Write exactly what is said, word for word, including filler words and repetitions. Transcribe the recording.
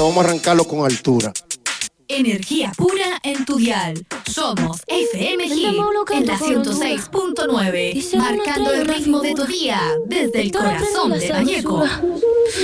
esto vamos a arrancarlo con altura. Energía pura en tu dial. Somos F M G en la ciento seis punto nueve, marcando el ritmo de tu día desde el corazón de Vallejo.